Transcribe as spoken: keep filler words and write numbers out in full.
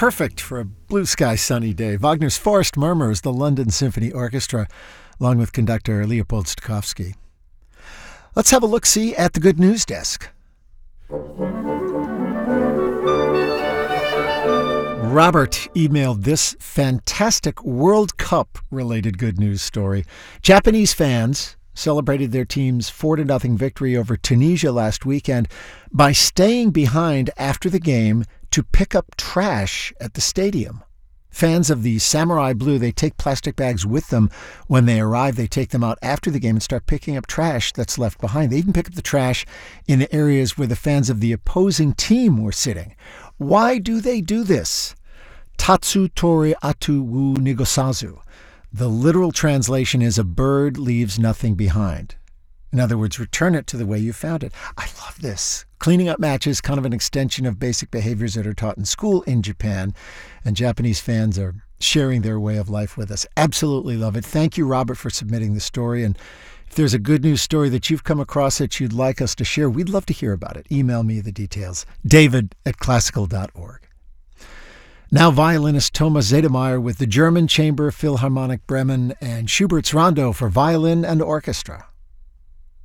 perfect for a blue sky sunny day. Wagner's Forest Murmurs, the London Symphony Orchestra, along with conductor Leopold Stokowski. Let's have a look-see at the Good News Desk. Robert emailed this fantastic World Cup-related good news story. Japanese fans celebrated their team's four to nothing victory over Tunisia last weekend by staying behind after the game to pick up trash at the stadium. Fans of the Samurai Blue, they take plastic bags with them when they arrive. They take them out after the game and start picking up trash that's left behind. They even pick up the trash in the areas where the fans of the opposing team were sitting. Why do they do this? Tatsu tori atu wu nigosazu. The literal translation is a bird leaves nothing behind. In other words, return it to the way you found it. I love this. Cleaning up matches, kind of an extension of basic behaviors that are taught in school in Japan. And Japanese fans are sharing their way of life with us. Absolutely love it. Thank you, Robert, for submitting the story. And if there's a good news story that you've come across that you'd like us to share, we'd love to hear about it. Email me the details. David at classical dot org. Now violinist Thomas Zedemeyer with the German Chamber Philharmonic Bremen and Schubert's Rondo for violin and orchestra.